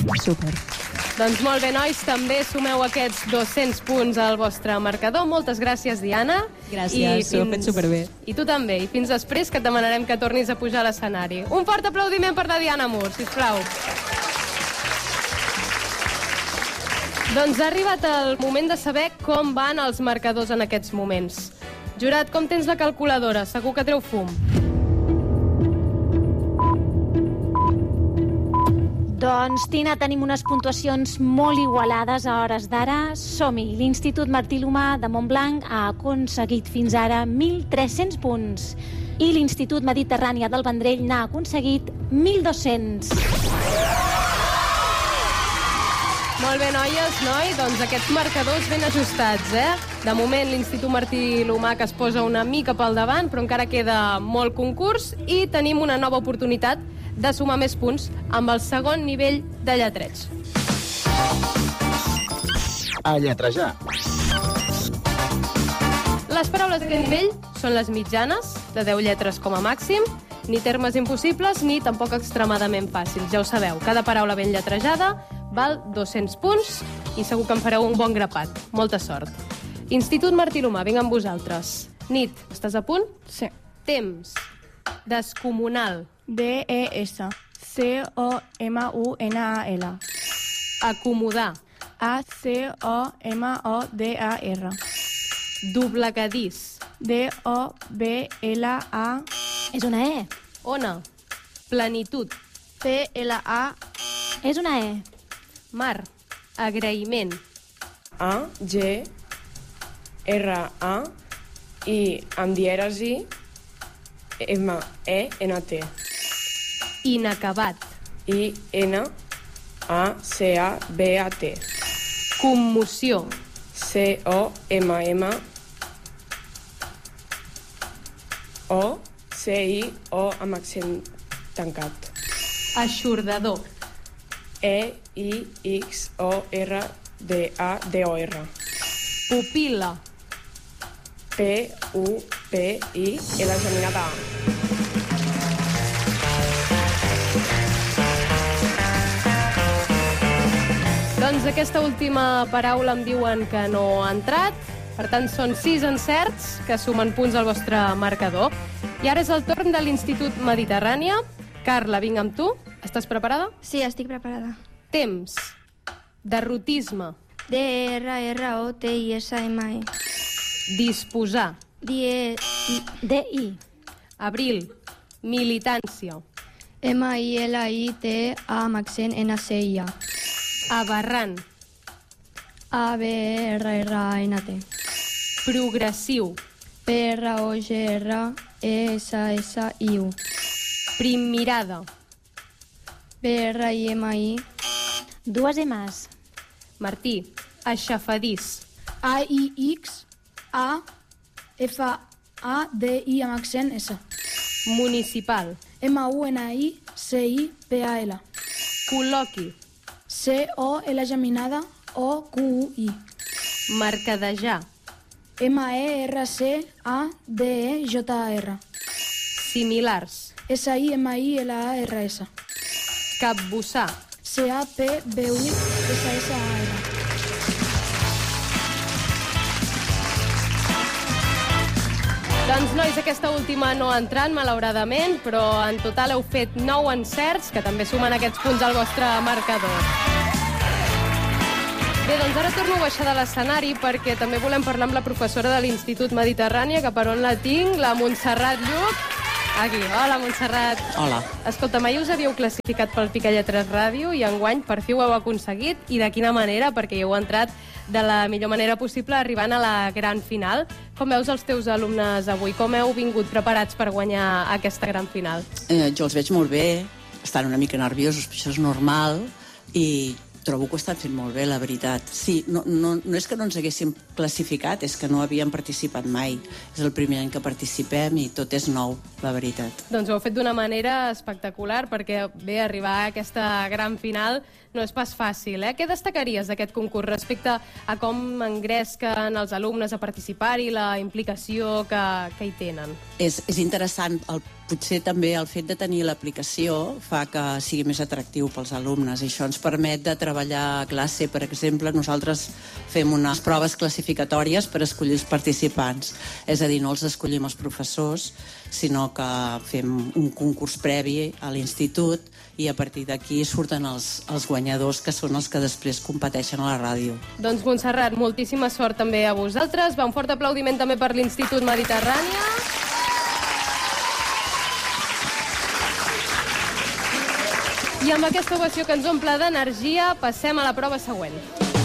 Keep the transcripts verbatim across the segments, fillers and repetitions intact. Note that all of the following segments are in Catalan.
Super. Doncs molt bé, nois, també sumeu aquests dos-cents punts al vostre marcador. Moltes gràcies, Diana. Gràcies, ho heu fet superbé. I tu també. I fins després, que et demanarem que tornis a pujar a l'escenari. Un fort aplaudiment per la Diana Mur, sisplau. Doncs ha arribat el moment de saber com van els marcadors en aquests moments. Jurat, com tens la calculadora? Segur que treu fum. Doncs, Tina, tenim unes puntuacions molt igualades a hores d'ara. Som-hi! L'Institut Martí l'Humà de Montblanc ha aconseguit fins ara mil tres-cents punts i l'Institut Mediterrània del Vendrell n'ha aconseguit mil dos-cents. Molt bé, noies, noi, doncs aquests marcadors ben ajustats, eh? De moment, l'Institut Martí l'Humà que es posa una mica pel davant, però encara queda molt concurs i tenim una nova oportunitat de sumar més punts amb el segon nivell de lletreig. A lletrejar. Les paraules d'aquest nivell són les mitjanes, de deu lletres com a màxim, ni termes impossibles ni tampoc extremadament fàcils. Ja ho sabeu, cada paraula ben lletrejada val dos-cents punts i segur que en fareu un bon grapat. Molta sort. Institut Martí l'Humà, vinc amb vosaltres. Nit, estàs a punt? Sí. Temps. Descomunal. D E S C O M U N A L. Acomodar. A C O M O D A R. Doblegadís. D O B L A. És una E. Ona. Plenitud. P L A. És una E. Mar. Agraïment. A, G, R, A, i amb dièresi, M, E, N, T. Inacabat. I, N, A, C, A, B, A, T. Commoció. C, O, M, M, O, C, I, O amb accent tancat. Eixordador. E, I, X, O, R, D, A, D, O, R. Pupil·la. P, U, P, I, L geminada A. Doncs aquesta última paraula em diuen que no ha entrat. Per tant, són sis encerts que sumen punts al vostre marcador. I ara és el torn de l'Institut Mediterrània. Carla, vinc amb tu. Estàs preparada? Sí, estic preparada. Temps. Derrotisme. D R R O T I S M E. Disposar. D D I. Abril. Militància. M I L I T A amb accent N C I A. Aberrant. A B E R R A N T. Progressiu. P R O G R E S S I U. Primirada. P R I M I. Dues M's. Martí. Aixafadís. A I X A F A D I amb accent S. Municipal. M U N I C I P A L. Col·loqui. C O L geminada O Q U I. Mercadejar. M E R C A D E J A R. Similars. S I M I L A R S. Capbussar. C A P B U S S A R. Doncs, nois, aquesta última no ha entrat, malauradament, però en total heu fet nou encerts, que també sumen aquests punts al vostre marcador. Bé, doncs ara torno a baixar de l'escenari perquè també volem parlar amb la professora de l'Institut Mediterrània, que per on la tinc, la Montserrat Lluc. Aquí. Hola, Montserrat. Hola. Escolta, mai us havíeu classificat pel Picalletres Ràdio i enguany per fi ho heu aconseguit. I de quina manera? Perquè hi heu entrat de la millor manera possible arribant a la gran final. Com veus els teus alumnes avui? Com heu vingut preparats per guanyar aquesta gran final? Eh, jo els veig molt bé, estan una mica nerviosos, però això és normal, i trobo que ho estan fent molt bé, la veritat. Sí, no, no, no és que no ens haguéssim classificat és que no havíem participat mai. És el primer any que participem i tot és nou, la veritat. Doncs ho heu fet d'una manera espectacular, perquè bé, arribar a aquesta gran final no és pas fàcil, eh? Què destacaries d'aquest concurs respecte a com engresquen els alumnes a participar-hi, la implicació que, que hi tenen? És, és interessant, el, potser també el fet de tenir l'aplicació fa que sigui més atractiu pels alumnes. I això ens permet de treballar a classe. Per exemple, nosaltres fem unes proves classificatòries per escollir els participants. És a dir, no els escollim els professors, sinó que fem un concurs previ a l'institut i a partir d'aquí surten els, els guanyadors, que són els que després competeixen a la ràdio. Doncs Montserrat, moltíssima sort també a vosaltres. Va, un fort aplaudiment també per l'Institut Mediterrània. I amb aquesta ovació que ens omple d'energia, passem a la prova següent.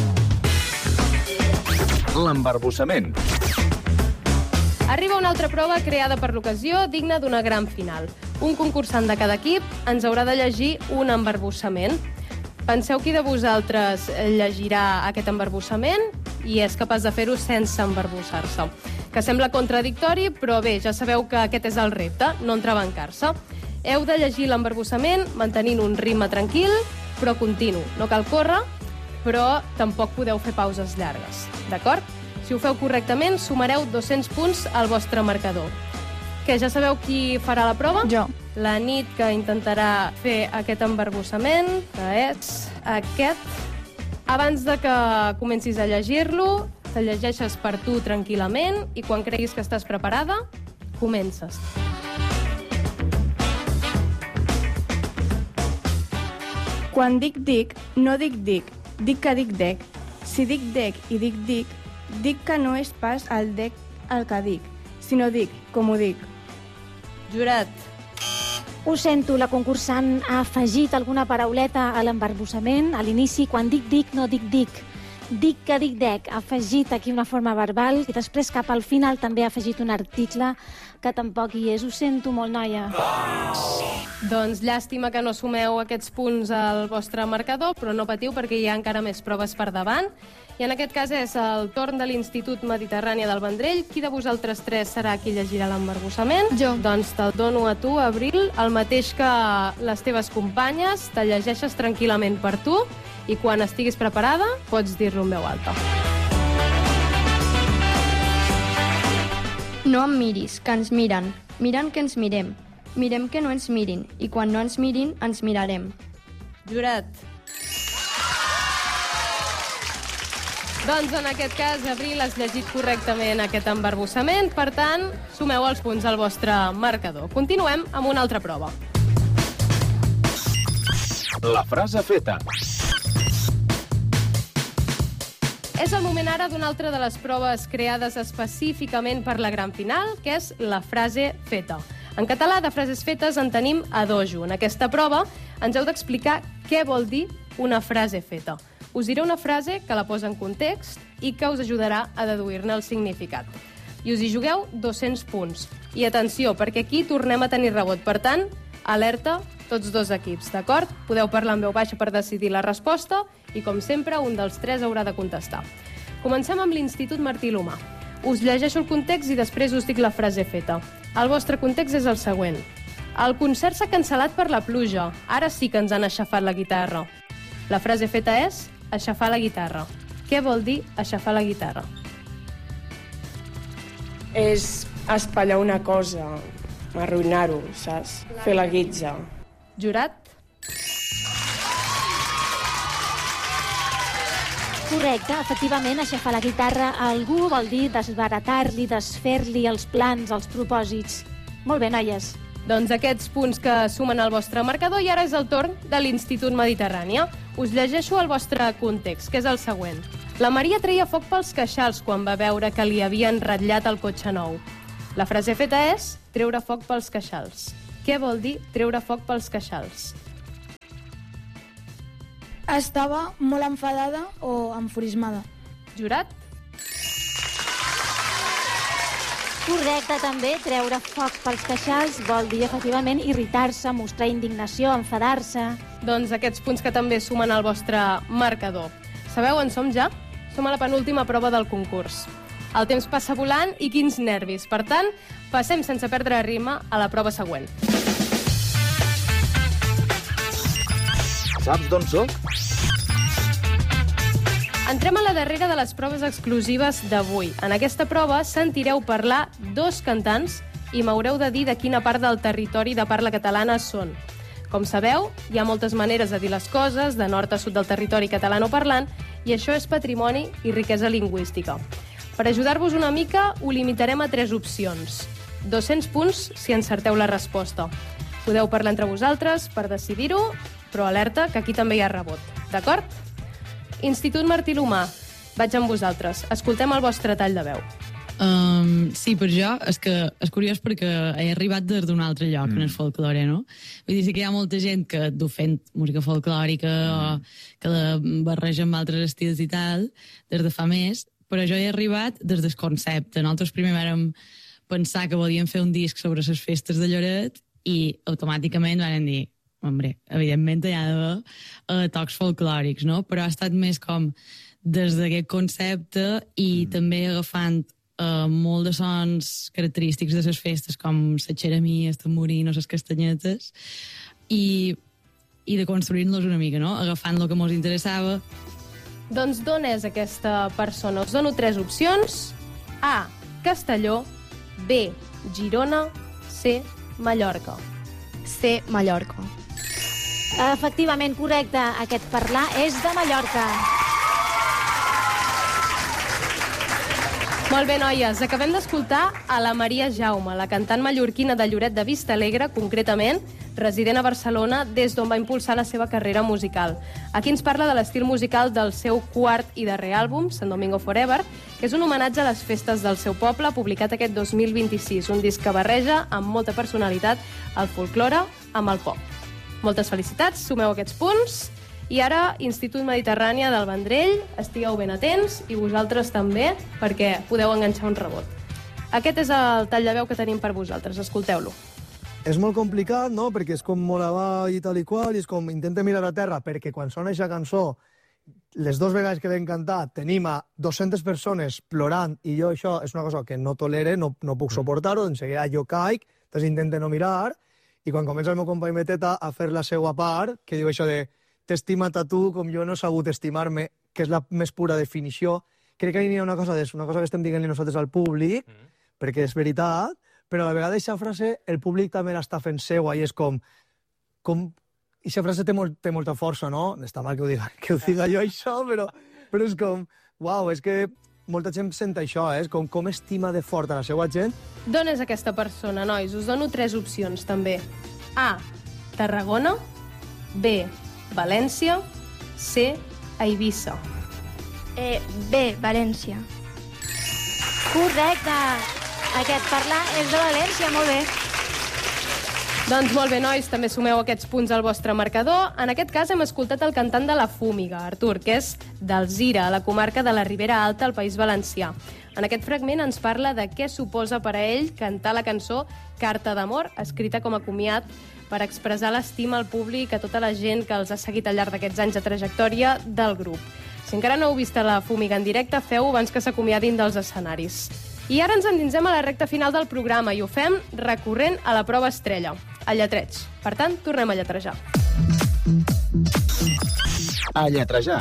L'embarbussament. Arriba una altra prova creada per l'ocasió, digna d'una gran final. Un concursant de cada equip ens haurà de llegir un embarbussament. Penseu qui de vosaltres llegirà aquest embarbussament i és capaç de fer-ho sense embarbussar-se. Que sembla contradictori, però bé, ja sabeu que aquest és el repte, no entrebancar-se. Heu de llegir l'embarbussament mantenint un ritme tranquil, però continu. No cal córrer, però tampoc podeu fer pauses llargues, d'acord? Si ho feu correctament, sumareu dos-cents punts al vostre marcador. Que ja sabeu qui farà la prova? Jo. La Nit, que intentarà fer aquest embarbussament, que és aquest. Abans de que comencis a llegir-lo, te llegeixes per tu tranquil·lament i quan creguis que estàs preparada, comences. Quan dic dic, no dic dic, dic que dic dec. Si dic dec i dic dic, dic que no és pas el dec el que dic, sinó dic com ho dic. Jurat. Ho sento, la concursant ha afegit alguna parauleta a l'embarbussament. A l'inici, quan dic dic, no dic dic. Dic que dic dec, ha afegit aquí una forma verbal i després cap al final també ha afegit un article que tampoc hi és. Ho sento molt, noia. Doncs llàstima que no sumeu aquests punts al vostre marcador, però no patiu perquè hi ha encara més proves per davant. I en aquest cas és el torn de l'Institut Mediterrània del Vendrell. Qui de vosaltres tres serà qui llegirà l'embarbussament? Jo. Doncs te'l dono a tu, Abril, el mateix que les teves companyes. Te llegeixes tranquil·lament per tu i quan estiguis preparada pots dir-lo en veu alta. No em miris, que ens miren. Miren que ens mirem. Mirem que no ens mirin. I quan no ens mirin, ens mirarem. Jurat. Doncs en aquest cas, Abril, has llegit correctament aquest embarbussament, per tant, sumeu els punts al vostre marcador. Continuem amb una altra prova. La frase feta. És el moment ara d'una altra de les proves creades específicament per la gran final, que és la frase feta. En català, de frases fetes en tenim a dojo. En aquesta prova ens heu d'explicar què vol dir una frase feta. Us diré una frase que la posa en context i que us ajudarà a deduir-ne el significat. I us hi jugueu dos-cents punts. I atenció, perquè aquí tornem a tenir rebot. Per tant, alerta tots dos equips, d'acord? Podeu parlar en veu baixa per decidir la resposta i, com sempre, un dels tres haurà de contestar. Comencem amb l'Institut Martí l'Humà. Us llegeixo el context i després us dic la frase feta. El vostre context és el següent. El concert s'ha cancel·lat per la pluja. Ara sí que ens han aixafat la guitarra. La frase feta és aixafar la guitarra. Què vol dir aixafar la guitarra? És espatllar una cosa, arruïnar-ho, saps? Fer la guitza. Jurat? Correcte, efectivament, aixafar la guitarra a algú vol dir desbaratar-li, desfer-li els plans, els propòsits. Molt bé, noies. Doncs aquests punts que sumen al vostre marcador i ara és el torn de l'Institut Mediterrània. Us llegeixo el vostre context, que és el següent. La Maria treia foc pels queixals quan va veure que li havien ratllat el cotxe nou. La frase feta és treure foc pels queixals. Què vol dir treure foc pels queixals? Estava molt enfadada o enfurismada. Jurat? Correcte, també. Treure foc pels queixals vol dir, efectivament, irritar-se, mostrar indignació, enfadar-se. Doncs aquests punts que també sumen al vostre marcador. Sabeu on som ja? som a la penúltima prova del concurs. El temps passa volant i quins nervis. Per tant, passem sense perdre ritme a la prova següent. Saps d'on soc? Entrem a la darrera de les proves exclusives d'avui. En aquesta prova sentireu parlar dos cantants i m'haureu de dir de quina part del territori de parla catalana són. Com sabeu, hi ha moltes maneres de dir les coses, de nord a sud del territori catalanoparlant, i això és patrimoni i riquesa lingüística. Per ajudar-vos una mica, ho limitarem a tres opcions. dos-cents punts si encerteu la resposta. Podeu parlar entre vosaltres per decidir-ho, però alerta que aquí també hi ha rebot. D'acord? Institut Martí l'Humà, vaig amb vosaltres. Escoltem el vostre tall de veu. Um, sí, per jo és que és curiós perquè he arribat des d'un altre lloc, mm. en el folklore, no? Vull dir, sí que hi ha molta gent que du fent música folclòrica mm. o que la barreja amb altres estils i tal, des de fa més, però jo he arribat des del concepte. Nosaltres primer vàrem pensar que volíem fer un disc sobre les festes de Lloret i automàticament vàrem dir, hombre, evidentment hi ha d'haver uh, tocs folclòrics, no? Però ha estat més com des d'aquest concepte i mm. també agafant Uh, molt de sons característics de les festes, com la xeremia, el tamborí, no les castanyetes, i, i de construir-los una mica, no? Agafant el que ens interessava. Doncs d'on és aquesta persona? Us dono tres opcions. A, Castelló. B, Girona. C, Mallorca. C, Mallorca. Efectivament, correcte. Aquest parlar és de Mallorca. Molt bé, noies. Acabem d'escoltar a la Maria Jaume, la cantant mallorquina de Lloret de Vistalegre, concretament, resident a Barcelona, des d'on va impulsar la seva carrera musical. Aquí ens parla de l'estil musical del seu quart i darrer àlbum, Sant Domingo Forever, que és un homenatge a les festes del seu poble, publicat aquest dos mil vint-i-sis, un disc que barreja amb molta personalitat el folklore amb el pop. Moltes felicitats, sumeu aquests punts. I ara, Institut Mediterrània del Vendrell, estigueu ben atents, i vosaltres també, perquè podeu enganxar un rebot. Aquest és el tall de veu que tenim per vosaltres, escolteu-lo. És molt complicat, no?, perquè és com molt avall i tal i qual, i és com intenta mirar a terra, perquè quan sona aquesta cançó, les dues vegades que l'hem cantat, tenim a dues-centes persones plorant, i jo això és una cosa que no tolere, no, no puc suportar-ho, enseguida jo caic, doncs intento no mirar, i quan comença el meu company Meteta a fer la seva part, que diu això de t'he estimat a tu com jo no he sabut estimar-me, que és la més pura definició. Crec que hi ha una cosa, una cosa que estem dient-li nosaltres al públic, mm. perquè és veritat, però a la vegada aquesta frase el públic també l'està fent seua i és com... com aquesta frase té, molt, té molta força, no? Està mal que ho diga, que ho diga jo això, però, però és com... Uau, és que molta gent sent això, eh? És com, com estima de fort a la seva gent. D'on és aquesta persona, nois? Us dono tres opcions, també. A, Tarragona. B, València. C, Eivissa. Eh, B, València. Correcte. Aquest parlar és de València, molt bé. Doncs molt bé, nois, també sumeu aquests punts al vostre marcador. En aquest cas hem escoltat el cantant de la Fúmiga, Artur, que és d'Alzira, a la comarca de la Ribera Alta, al País Valencià. En aquest fragment ens parla de què suposa per a ell cantar la cançó Carta d'amor, escrita com a comiat per expressar l'estima al públic a tota la gent que els ha seguit al llarg d'aquests anys de trajectòria del grup. Si encara no heu vist a la Fúmiga en directe, feu-ho abans que s'acomiadin dels escenaris. I ara ens endinsem a la recta final del programa i ho fem recorrent a la prova estrella, el lletreig. Per tant, tornem a lletrejar. A lletrejar.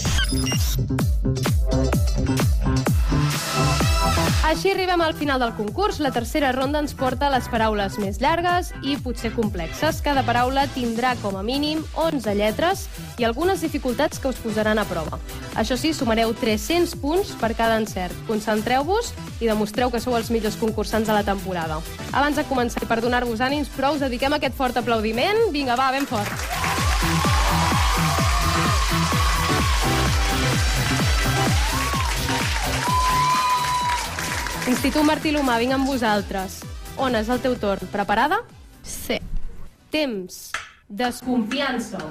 Així arribem al final del concurs. La tercera ronda ens porta les paraules més llargues i potser complexes. Cada paraula tindrà com a mínim onze lletres i algunes dificultats que us posaran a prova. Això sí, sumareu tres-cents punts per cada encert. Concentreu-vos i demostreu que sou els millors concursants de la temporada. Abans de començar, per donar-vos ànims, però us dediquem aquest fort aplaudiment. Vinga, va, ben fort. Institut Martí l'Humà, vinc amb vosaltres. On és el teu torn? Preparada? Sí. Temps. Desconfiança.